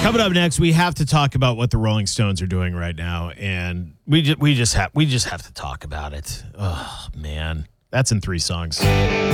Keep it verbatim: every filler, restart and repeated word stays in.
Coming up next, we have to talk about what the Rolling Stones are doing right now, and we just we just have we just have to talk about it. Oh man, that's in three songs.